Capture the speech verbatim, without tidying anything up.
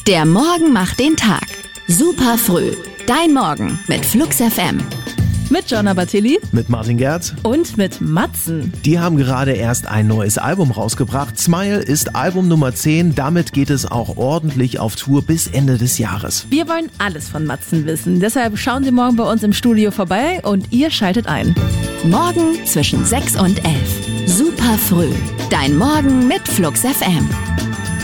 Der Morgen macht den Tag. Super früh. Dein Morgen mit Flux F M. Mit Jonna Bartilli. Mit Martin Gerz. Und mit Matzen. Die haben gerade erst ein neues Album rausgebracht. Smile ist Album Nummer zehn. Damit geht es auch ordentlich auf Tour bis Ende des Jahres. Wir wollen alles von Matzen wissen. Deshalb schauen Sie morgen bei uns im Studio vorbei und ihr schaltet ein. Morgen zwischen sechs und elf. Super früh. Dein Morgen mit Flux F M.